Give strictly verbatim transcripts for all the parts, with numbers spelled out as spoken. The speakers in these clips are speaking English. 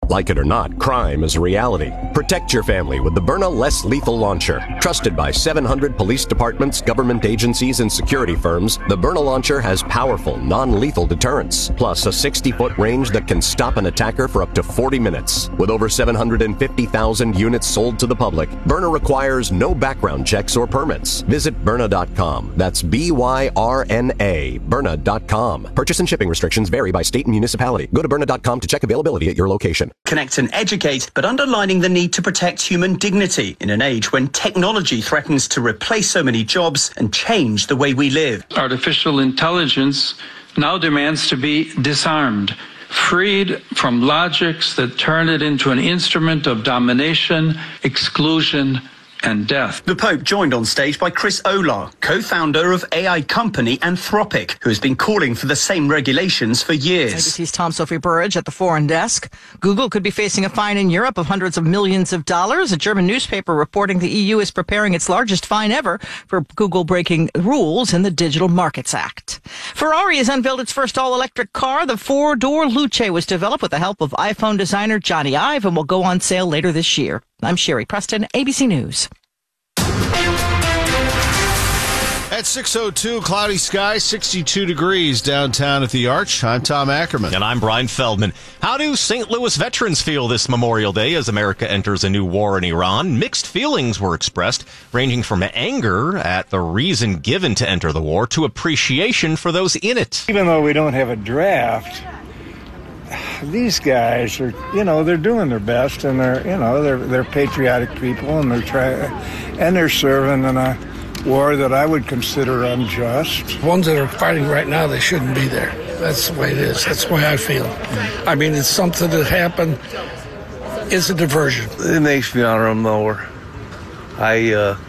Like it or not, crime is a reality. Protect your family with the Byrna Less Lethal Launcher. Trusted by seven hundred police departments, government agencies, and security firms, the Byrna Launcher has powerful, non-lethal deterrence, plus a sixty-foot range that can stop an attacker for up to forty minutes. With over seven hundred fifty thousand units sold to the public, Byrna requires no background checks or permits. Visit Byrna dot com. That's B Y R N A, Byrna dot com. Purchase and shipping restrictions vary by state and municipality. Go to Byrna dot com to check availability at your location. Connect and educate, but underlining the need to protect human dignity in an age when technology threatens to replace so many jobs and change the way we live. Artificial intelligence now demands to be disarmed, freed from logics that turn it into an instrument of domination, exclusion, and death. The Pope joined on stage by Chris Olah, co-founder of A I company Anthropic, who has been calling for the same regulations for years. A B C's Tom Sophie Burridge at the Foreign Desk. Google could be facing a fine in Europe of hundreds of millions of dollars. A German newspaper reporting the E U is preparing its largest fine ever for Google breaking rules in the Digital Markets Act. Ferrari has unveiled its first all-electric car. The four-door Luce was developed with the help of iPhone designer Johnny Ive and will go on sale later this year. I'm Sherry Preston, A B C News. At six oh two, cloudy skies, sixty-two degrees downtown at the Arch. I'm Tom Ackerman. And I'm Brian Feldman. How do Saint Louis veterans feel this Memorial Day as America enters a new war in Iran? Mixed feelings were expressed, ranging from anger at the reason given to enter the war to appreciation for those in it. Even though we don't have a draft, these guys are, you know, they're doing their best, and they're, you know, they're they're patriotic people, and they're trying, and they're serving in a war that I would consider unjust. Ones that are fighting right now, they shouldn't be there. That's the way it is. That's the way I feel. I mean, it's something that happened. It's a diversion. It makes me honor them lower. I, uh,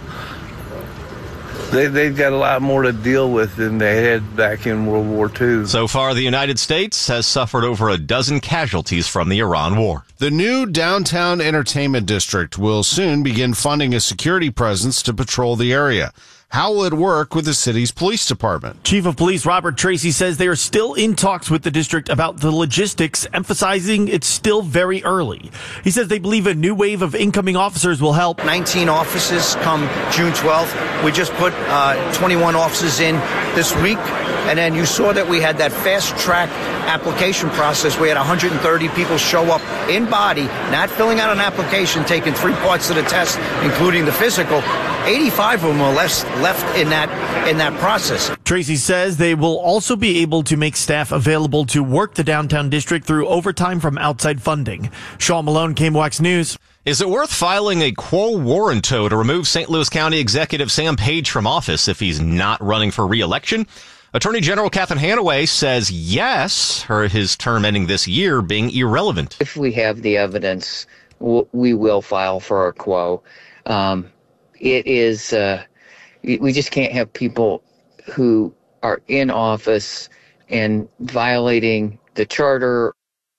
they, they've got a lot more to deal with than they had back in World War Two. So far, the United States has suffered over a dozen casualties from the Iran war. The new downtown entertainment district will soon begin funding a security presence to patrol the area. How will it work with the city's police department? Chief of Police Robert Tracy says they are still in talks with the district about the logistics, emphasizing it's still very early. He says they believe a new wave of incoming officers will help. nineteen officers come June twelfth. We just put uh, twenty-one officers in this week. And then you saw that we had that fast-track application process. We had one hundred thirty people show up in body, not filling out an application, taking three parts of the test, including the physical. eighty-five of them are left, left in that in that process. Tracy says they will also be able to make staff available to work the downtown district through overtime from outside funding. Sean Malone, K M O X News. Is it worth filing a quo warranto to remove Saint Louis County Executive Sam Page from office if he's not running for re-election? Attorney General Catherine Hanaway says yes, her his term ending this year being irrelevant. If we have the evidence, we will file for a quo. Um, it is, uh, we just can't have people who are in office and violating the charter.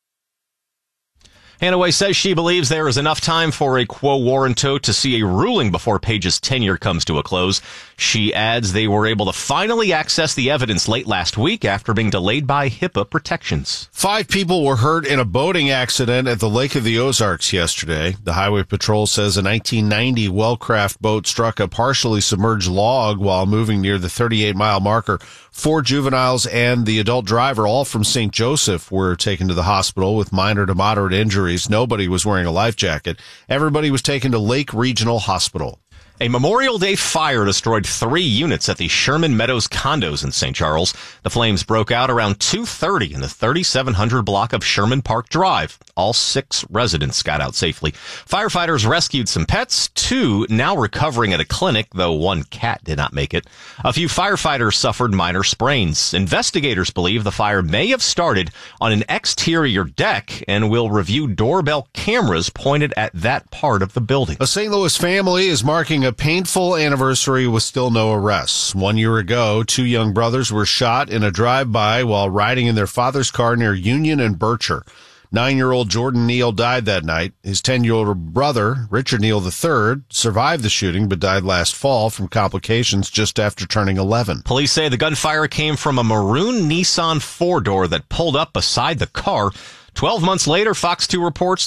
Hanaway says she believes there is enough time for a quo warranto to see a ruling before Page's tenure comes to a close. She adds they were able to finally access the evidence late last week after being delayed by HIPAA protections. Five people were hurt in a boating accident at the Lake of the Ozarks yesterday. The Highway Patrol says a nineteen ninety Wellcraft boat struck a partially submerged log while moving near the thirty-eight mile marker. Four juveniles and the adult driver, all from Saint Joseph, were taken to the hospital with minor to moderate injuries. Nobody was wearing a life jacket. Everybody was taken to Lake Regional Hospital. A Memorial Day fire destroyed three units at the Sherman Meadows condos in Saint Charles. The flames broke out around two thirty in the thirty-seven hundred block of Sherman Park Drive. All six residents got out safely. Firefighters rescued some pets, two now recovering at a clinic, though one cat did not make it. A few firefighters suffered minor sprains. Investigators believe the fire may have started on an exterior deck and will review doorbell cameras pointed at that part of the building. A Saint Louis family is marking a A painful anniversary with still no arrests. One year ago, two young brothers were shot in a drive-by while riding in their father's car near Union and Bircher. Nine-year-old Jordan Neal died that night. His ten-year-old brother, Richard Neal the third, survived the shooting but died last fall from complications just after turning eleven. Police say the gunfire came from a maroon Nissan four-door that pulled up beside the car. Twelve months later, Fox two reports